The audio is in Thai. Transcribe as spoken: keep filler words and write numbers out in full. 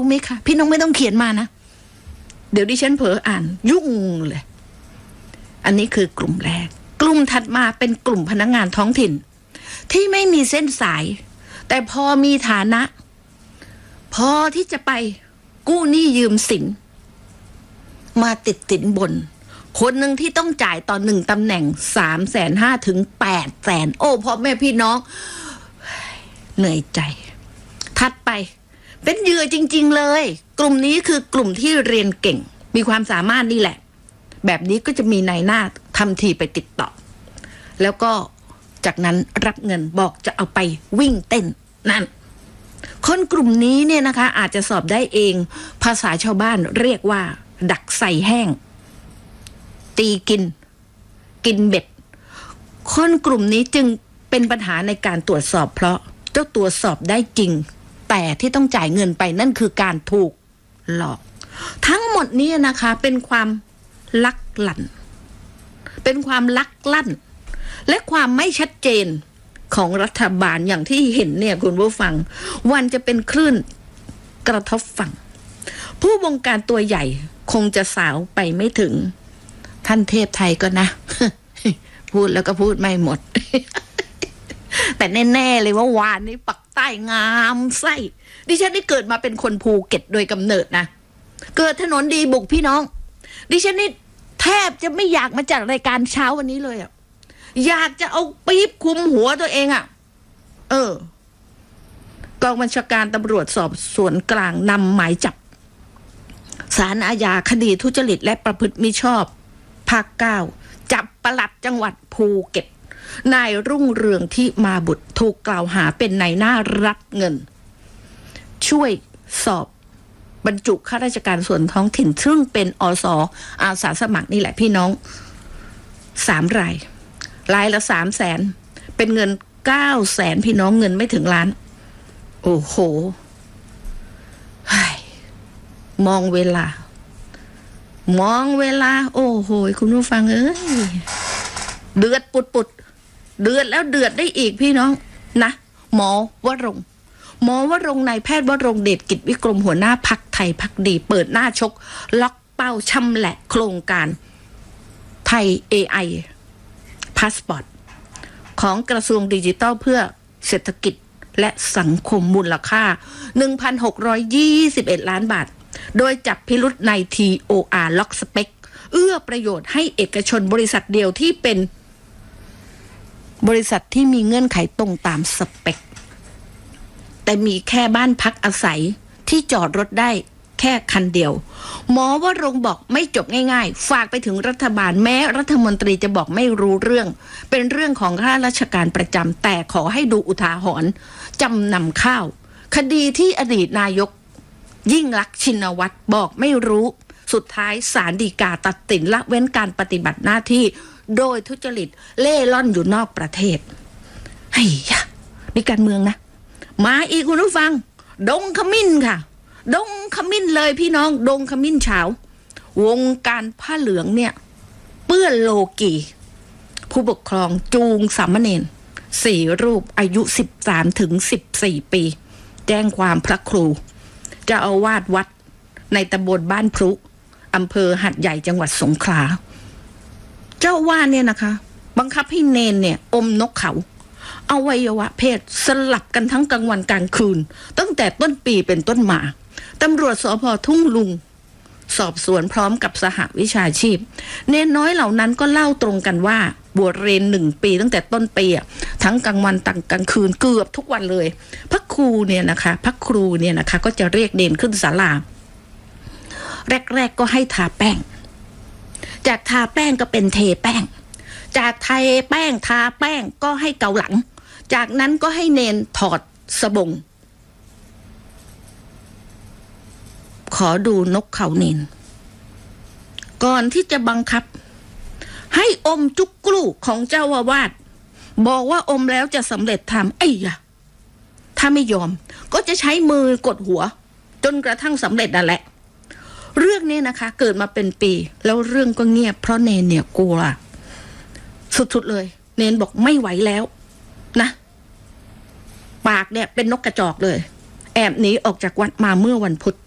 ไหมคะพี่น้องไม่ต้องเขียนมานะเดี๋ยวดิฉันเผลออ่านยุ่งเลยอันนี้คือกลุ่มแรกกลุ่มถัดมาเป็นกลุ่มพนักงานท้องถิ่นที่ไม่มีเส้นสายแต่พอมีฐานะพอที่จะไปกู้หนี้ยืมสินมาติดสินบนคนหนึ่งที่ต้องจ่ายต่อหนึ่งตำแหน่งสามแสนห้าถึงแปดแสนโอ้พ่อแม่พี่น้องเหนื่อยใจถัดไปเป็นเหยื่อจริงๆเลยกลุ่มนี้คือกลุ่มที่เรียนเก่งมีความสามารถนี่แหละแบบนี้ก็จะมีนายหน้าทำทีไปติดต่อแล้วก็จากนั้นรับเงินบอกจะเอาไปวิ่งเต้นนั่นคนกลุ่มนี้เนี่ยนะคะอาจจะสอบได้เองภาษาชาวบ้านเรียกว่าดักใส่แห้งตีกินกินเบ็ดคนกลุ่มนี้จึงเป็นปัญหาในการตรวจสอบเพราะเจ้าตัวสอบได้จริงแต่ที่ต้องจ่ายเงินไปนั่นคือการถูกหลอกทั้งหมดนี้นะคะเป็นความลักลั่นเป็นความลักลั่นและความไม่ชัดเจนของรัฐบาลอย่างที่เห็นเนี่ยคุณผู้ฟังวันจะเป็นคลื่นกระทบฝั่งผู้บงการตัวใหญ่คงจะสาวไปไม่ถึงท่านเทพไทยก็นะ พูดแล้วก็พูดไม่หมด แต่แน่ๆเลยว่าวานนี้ปักใต้งามไส้ดิฉันได้เกิดมาเป็นคนภูเก็ตโดยกำเนิดนะเกิดถนนดีบุกพี่น้องดิฉันนี่แทบจะไม่อยากมาจัดรายการเช้าวันนี้เลยอ่ะอยากจะเอาปี๊บคุมหัวตัวเองอ่ะเออกองบัญชาการตำรวจสอบสวนกลางนำหมายจับศาลอาญาคดีทุจริตและประพฤติมิชอบภาคเก้าจับปลัดจังหวัดภูเก็ตนายรุ่งเรืองที่มาบุตรถูกกล่าวหาเป็นนายหน้ารับเงินช่วยสอบบรรจุข้าราชการส่วนท้องถิ่นซึ่งเป็นอสอาสาสมัครนี่แหละพี่น้องสามรายรายละสามแสนเป็นเงินเก้าแสนพี่น้องเงินไม่ถึงล้านโอ้โหมองเวลามองเวลาโอ้โหคุณผู้ฟังเอ้ยเดือดปุดปุดเดือดแล้วเดือดได้อีกพี่น้องนะหมอวรงค์หมอวรงค์นายแพทย์วรงค์เดชกิจวิกรมหัวหน้าพรรคไทยพรรคดีเปิดหน้าชกล็อกเป้าชำแหละโครงการไทย เอ ไอ พาสปอร์ตของกระทรวงดิจิทัลเพื่อเศรษฐกิจและสังคมมูลค่า หนึ่งพันหกร้อยยี่สิบเอ็ด ล้านบาทโดยจับพิรุธใน ที โอ อาร์ ล็อกสเปคเอื้อประโยชน์ให้เอกชนบริษัทเดียวที่เป็นบริษัทที่มีเงื่อนไขตรงตามสเปคแต่มีแค่บ้านพักอาศัยที่จอดรถได้แค่คันเดียวหมอวรงค์บอกไม่จบง่ายๆฝากไปถึงรัฐบาลแม้รัฐมนตรีจะบอกไม่รู้เรื่องเป็นเรื่องของข้าราชการประจำแต่ขอให้ดูอุทาหรณ์จำนำข้าวคดีที่อดีตนายกยิ่งลักษณ์ชินวัตรบอกไม่รู้สุดท้ายศาลฎีกาตัดสินละเว้นการปฏิบัติหน้าที่โดยทุจริตเล่ร่อนอยู่นอกประเทศเฮ้ยนี่การเมืองนะมาอีกคุณผู้ฟังดงขมิ้นค่ะดงขมิ้นเลยพี่น้องดงขมิ้นเฉาวงการผ้าเหลืองเนี่ยเปื้อนโลกีผู้ปกครองจูงสามเณรสี่รูปอายุสิบสามถึงสิบสี่ปีแจ้งความพระครูเจ้าอาวาสวัดในตำบลบ้านพรุอำเภอหัดใหญ่จังหวัดสงขลาเจ้าว่าเนี่ยนะคะบังคับให้เนนเนี่ยอมนกเขาอวัยวะเพศสลับกันทั้งกลางวันกลางคืนตั้งแต่ต้นปีเป็นต้นมาตำรวจสภ.ทุ่งลุงสอบสวนพร้อมกับสหวิชาชีพเนนน้อยเหล่านั้นก็เล่าตรงกันว่าบวชเรียนหนึ่งปีตั้งแต่ต้นปีทั้งกลางวันกลางคืนเกือบทุกวันเลยพระครูเนี่ยนะคะพระครูเนี่ยนะคะก็จะเรียกเนนขึ้นศาลาแรกๆก็ให้ทาแป้งจากทาแป้งก็เป็นเทแป้งจากเทแป้งทาแป้งก็ให้เกาหลังจากนั้นก็ให้เนนถอดสบงขอดูนกเขาเนนก่อนที่จะบังคับให้อมจุกกลูของเจ้าอาวาสบอกว่าอมแล้วจะสำเร็จธรรมไอ้ยะถ้าไม่ยอมก็จะใช้มือกดหัวจนกระทั่งสำเร็จนั่นแหละเรื่องนี้นะคะเกิดมาเป็นปีแล้วเรื่องก็เงียบเพราะเนนเนี่ยกลัวสุดๆเลยเนนบอกไม่ไหวแล้วนะปากเนี่ยเป็นนกกระจอกเลยแอบหนีออกจากวัดมาเมื่อวันพุธ